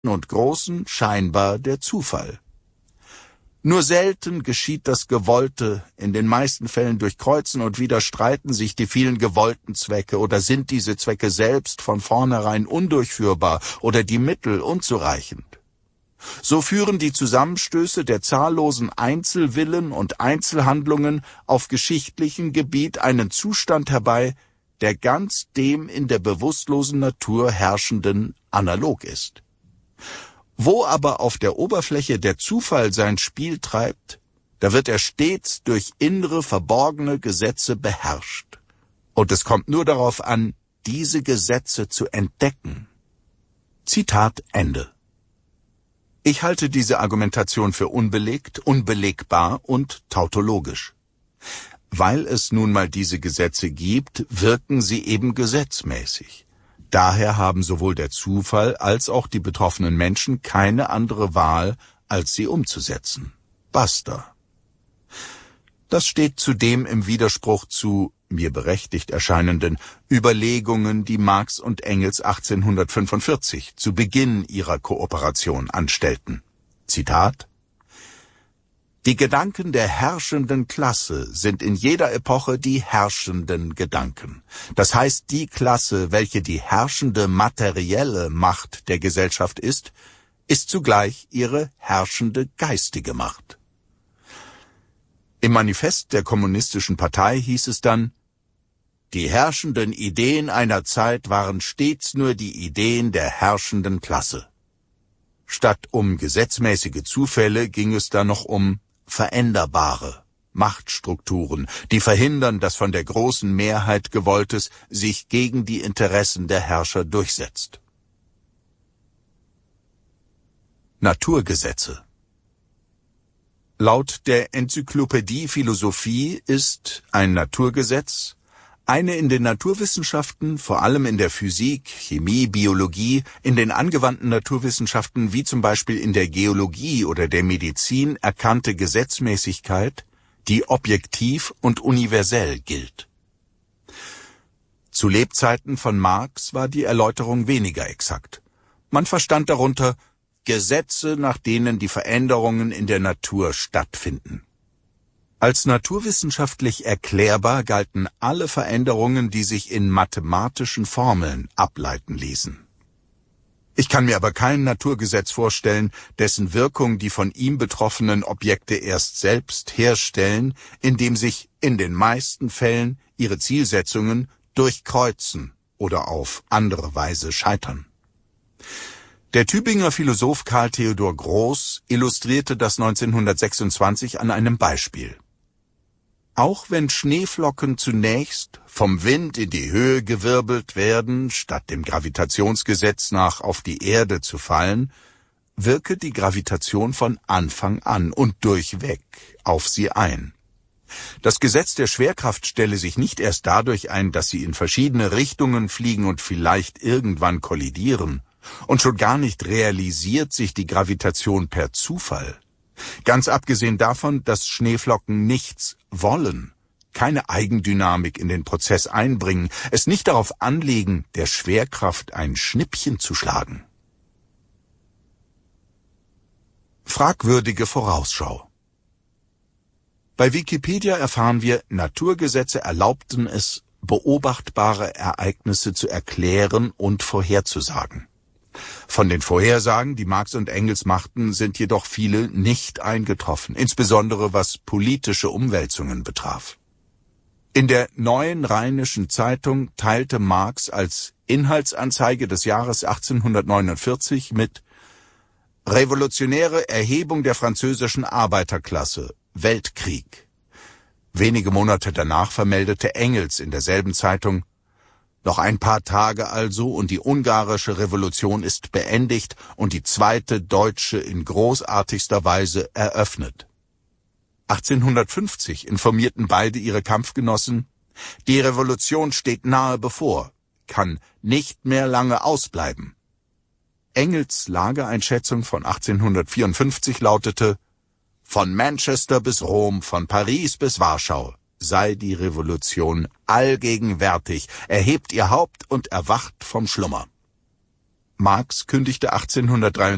und Großen scheinbar der Zufall. Nur selten geschieht das Gewollte, in den meisten Fällen durchkreuzen und widerstreiten sich die vielen gewollten Zwecke oder sind diese Zwecke selbst von vornherein undurchführbar oder die Mittel unzureichend. So führen die Zusammenstöße der zahllosen Einzelwillen und Einzelhandlungen auf geschichtlichem Gebiet einen Zustand herbei, der ganz dem in der bewusstlosen Natur herrschenden analog ist. Wo aber auf der Oberfläche der Zufall sein Spiel treibt, da wird er stets durch innere, verborgene Gesetze beherrscht. Und es kommt nur darauf an, diese Gesetze zu entdecken. Zitat Ende. Ich halte diese Argumentation für unbelegt, unbelegbar und tautologisch. Weil es nun mal diese Gesetze gibt, wirken sie eben gesetzmäßig. Daher haben sowohl der Zufall als auch die betroffenen Menschen keine andere Wahl, als sie umzusetzen. Basta. Das steht zudem im Widerspruch zu mir berechtigt erscheinenden Überlegungen, die Marx und Engels 1845 zu Beginn ihrer Kooperation anstellten. Zitat: Die Gedanken der herrschenden Klasse sind in jeder Epoche die herrschenden Gedanken. Das heißt, die Klasse, welche die herrschende materielle Macht der Gesellschaft ist zugleich ihre herrschende geistige Macht. Im Manifest der Kommunistischen Partei hieß es dann: Die herrschenden Ideen einer Zeit waren stets nur die Ideen der herrschenden Klasse. Statt um gesetzmäßige Zufälle ging es da noch um veränderbare Machtstrukturen, die verhindern, dass von der großen Mehrheit Gewolltes sich gegen die Interessen der Herrscher durchsetzt. Naturgesetze. Laut der Enzyklopädie Philosophie ist ein Naturgesetz eine in den Naturwissenschaften, vor allem in der Physik, Chemie, Biologie, in den angewandten Naturwissenschaften wie zum Beispiel in der Geologie oder der Medizin erkannte Gesetzmäßigkeit, die objektiv und universell gilt. Zu Lebzeiten von Marx war die Erläuterung weniger exakt. Man verstand darunter Gesetze, nach denen die Veränderungen in der Natur stattfinden. Als naturwissenschaftlich erklärbar galten alle Veränderungen, die sich in mathematischen Formeln ableiten ließen. Ich kann mir aber kein Naturgesetz vorstellen, dessen Wirkung die von ihm betroffenen Objekte erst selbst herstellen, indem sich in den meisten Fällen ihre Zielsetzungen durchkreuzen oder auf andere Weise scheitern. Der Tübinger Philosoph Karl Theodor Groß illustrierte das 1926 an einem Beispiel. Auch wenn Schneeflocken zunächst vom Wind in die Höhe gewirbelt werden, statt dem Gravitationsgesetz nach auf die Erde zu fallen, wirke die Gravitation von Anfang an und durchweg auf sie ein. Das Gesetz der Schwerkraft stelle sich nicht erst dadurch ein, dass sie in verschiedene Richtungen fliegen und vielleicht irgendwann kollidieren. Und schon gar nicht realisiert sich die Gravitation per Zufall. Ganz abgesehen davon, dass Schneeflocken nichts wollen, keine Eigendynamik in den Prozess einbringen, es nicht darauf anlegen, der Schwerkraft ein Schnippchen zu schlagen. Fragwürdige Vorausschau. Bei Wikipedia erfahren wir, Naturgesetze erlaubten es, beobachtbare Ereignisse zu erklären und vorherzusagen. Von den Vorhersagen, die Marx und Engels machten, sind jedoch viele nicht eingetroffen, insbesondere was politische Umwälzungen betraf. In der Neuen Rheinischen Zeitung teilte Marx als Inhaltsanzeige des Jahres 1849 mit: Revolutionäre Erhebung der französischen Arbeiterklasse, Weltkrieg. Wenige Monate danach vermeldete Engels in derselben Zeitung: Noch ein paar Tage also und die ungarische Revolution ist beendigt und die zweite deutsche in großartigster Weise eröffnet. 1850 informierten beide ihre Kampfgenossen: Die Revolution steht nahe bevor, kann nicht mehr lange ausbleiben. Engels Lageeinschätzung von 1854 lautete: Von Manchester bis Rom, von Paris bis Warschau sei die Revolution allgegenwärtig, erhebt ihr Haupt und erwacht vom Schlummer. Marx kündigte 1863